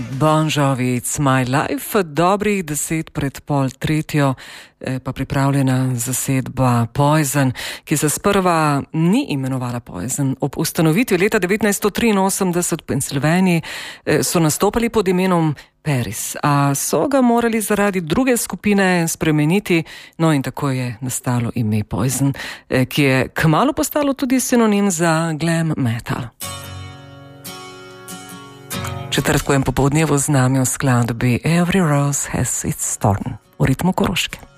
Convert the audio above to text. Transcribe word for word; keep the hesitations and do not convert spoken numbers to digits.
Bon Jovi, It's My Life, dobrih deset pred pol tretjo, pa pripravljena zasedba Poison, ki se sprva ni imenovala Poison. Ob ustanovitvi leta devetnajststo triinosemdeset v Pennsylvaniji so nastopali pod imenom Paris, a so ga morali zaradi druge skupine spremeniti, no in tako je nastalo ime Poison, ki je kmalu postalo tudi sinonim za glam metal. Četrtkojem popoldnevu z nami v skladbi Every Rose Has Its Thorn v ritmu Koroške.